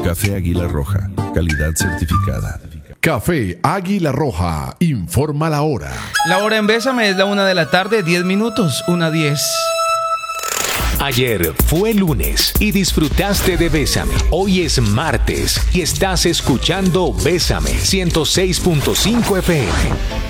Café Águila Roja, calidad certificada. Café Águila Roja, informa la hora. La hora en Bésame es la 1:10 p.m, 1:10. Ayer fue lunes y disfrutaste de Bésame. Hoy es martes y estás escuchando Bésame 106.5 FM.